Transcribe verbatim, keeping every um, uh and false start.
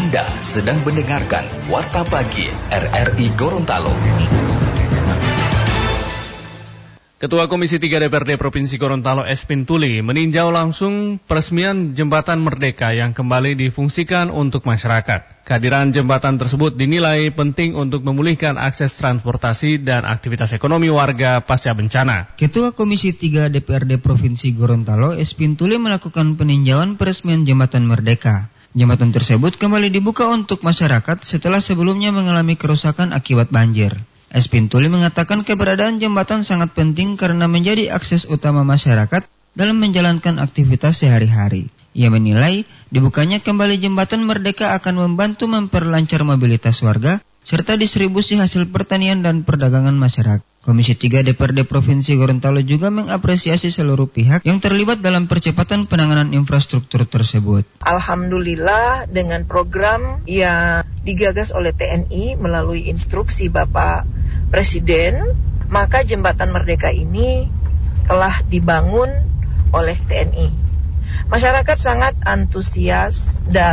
Anda sedang mendengarkan Warta Pagi R R I Gorontalo. Ketua Komisi tiga D P R D Provinsi Gorontalo Espin Tuli meninjau langsung peresmian Jembatan Merdeka yang kembali difungsikan untuk masyarakat. Kehadiran jembatan tersebut dinilai penting untuk memulihkan akses transportasi dan aktivitas ekonomi warga pasca bencana. Ketua Komisi tiga D P R D Provinsi Gorontalo Espin Tuli melakukan peninjauan peresmian Jembatan Merdeka. Jembatan tersebut kembali dibuka untuk masyarakat setelah sebelumnya mengalami kerusakan akibat banjir. Espin Tuli mengatakan keberadaan jembatan sangat penting karena menjadi akses utama masyarakat dalam menjalankan aktivitas sehari-hari. Ia menilai dibukanya kembali Jembatan Merdeka akan membantu memperlancar mobilitas warga serta distribusi hasil pertanian dan perdagangan masyarakat. Komisi tiga D P R D Provinsi Gorontalo juga mengapresiasi seluruh pihak yang terlibat dalam percepatan penanganan infrastruktur tersebut. Alhamdulillah dengan program yang digagas oleh T N I melalui instruksi Bapak Presiden, maka Jembatan Merdeka ini telah dibangun oleh T N I. Masyarakat sangat antusias dan